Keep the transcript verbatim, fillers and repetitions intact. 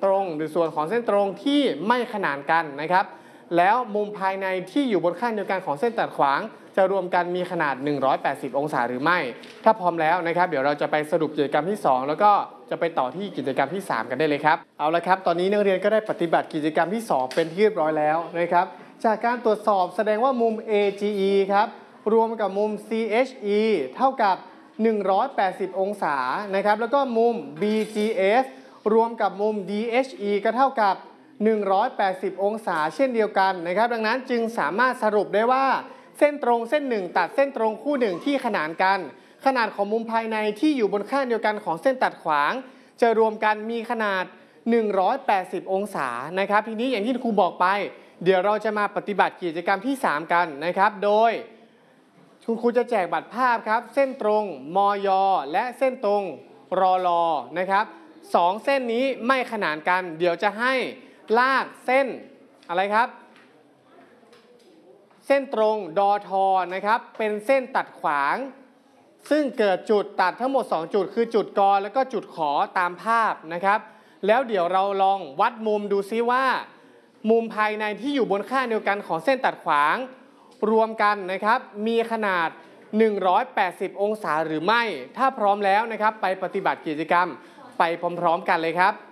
ตรงหรือส่วนของเส้นตรงที่ไม่ขนานกันนะครับแล้วมุมภายในที่อยู่บนข้างเดียวกันของเส้นตัดขวางจะรวมกันมีขนาดหนึ่งร้อยแปดสิบองศาหรือไม่ถ้าพร้อมแล้วนะครับเดี๋ยวเราจะไปสรุปกิจกรรมที่สองแล้วก็จะไปต่อที่กิจกรรมที่สามกันได้เลยครับเอาละครับตอนนี้นักเรียนก็ได้ปฏิบัติกิจกรรมที่สองเป็นที่เรียบร้อยแล้วนะครับจากการตรวจสอบแสดงว่ามุม เอ จี อี ครับรวมกับมุม ซี เอช อี เท่ากับหนึ่งร้อยแปดสิบองศานะครับแล้วก็มุม บี จี เอฟ รวมกับมุม ดี เอช อี ก็เท่ากับหนึ่งร้อยแปดสิบองศาเช่นเดียวกันนะครับดังนั้นจึงสามารถสรุปได้ว่าเส้นตรงเส้นหนึ่งตัดเส้นตรงคู่หนึ่งที่ขนานกันขนาดของมุมภายในที่อยู่บนข้างเดียวกันของเส้นตัดขวางจะรวมกันมีขนาดหนึ่งร้อยแปดสิบองศานะครับทีนี้อย่างที่ครูบอกไปเดี๋ยวเราจะมาปฏิบัติกิจกรรมที่สามกันนะครับโดยคุณครูจะแจกบัตรภาพครับเส้นตรงมยและเส้นตรงรลนะครับสองเส้นนี้ไม่ขนานกันเดี๋ยวจะให้ลากเส้นอะไรครับเส้นตรงดอทอนะครับเป็นเส้นตัดขวางซึ่งเกิดจุดตัดทั้งหมดสองจุดคือจุดกอแล้วก็จุดขอตามภาพนะครับแล้วเดี๋ยวเราลองวัดมุมดูซิว่ามุมภายในที่อยู่บนข้างเดียวกันของเส้นตัดขวางรวมกันนะครับมีขนาดหนึ่งร้อยแปดสิบองศาหรือไม่ถ้าพร้อมแล้วนะครับไปปฏิบัติกิจกรรมไปพร้อมๆกันเลยครับ